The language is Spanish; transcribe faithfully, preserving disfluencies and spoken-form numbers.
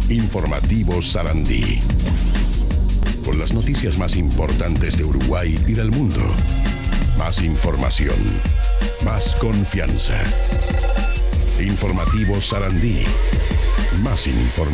Informativo Sarandí. Con las noticias más importantes de Uruguay y del mundo. Más información. Más confianza. Informativo Sarandí. Más información.